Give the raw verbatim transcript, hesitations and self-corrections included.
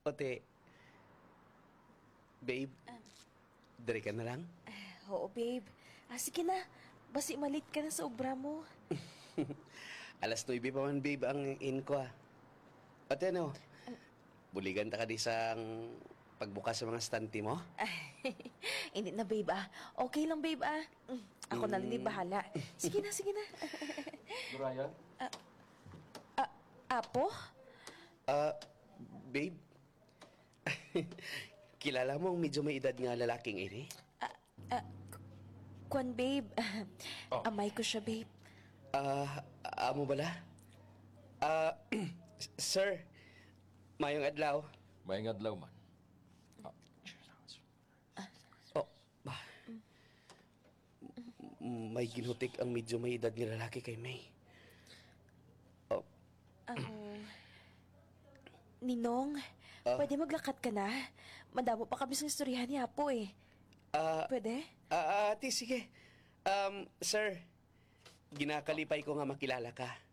Pati, babe, dari ka na lang? Oo, babe. Ah, sige na. Basi malit ka na sa obra mo. Alas nuibe pa man, babe, ang in ko ah. Pati ano, buligan ta ka di sang pagbukas sa mga stante mo? Hindi na, babe, ah. Okay lang, babe, ah. Mm, Ako na lang din bahala. Sige na, sige na. Brian? Ah, Apo? Ah, babe, kilala mo ang medyo may edad nga lalaking ini? Kwan, babe. Oh. Amay ko siya, babe. Ah, amo bala? Ah, sir, mayong adlaw. May ngadlaw man. Oh, ba? M- May ginutik ang medyo may edad nga lalaki kay May. Oh, Ninong, Ah? pwede maglakat ka na? Madamo pa kami sa istoryahan ni Apo, eh. ah, Pwede? ah, ate, sige. Um, sir, ginakalipay ko nga makilala ka.